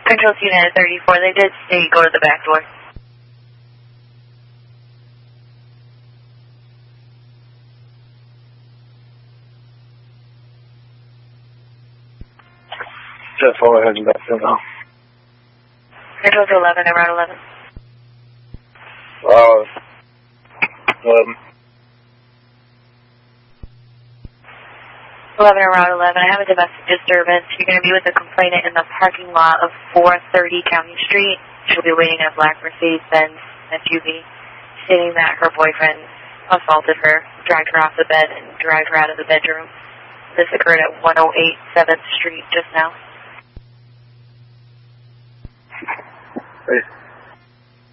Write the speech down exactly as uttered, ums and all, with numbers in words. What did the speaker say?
Control to United thirty-four, they did say go to the back door. Just follow ahead and back door now. Control to eleven, around eleven. Uh, eleven. eleven around eleven, I have a domestic disturbance. You're going to be with a complainant in the parking lot of four thirty County Street. She'll be waiting in a black Mercedes-Benz S U V, stating that her boyfriend assaulted her, dragged her off the bed, and dragged her out of the bedroom. This occurred at one oh eight seventh Street just now. Hey.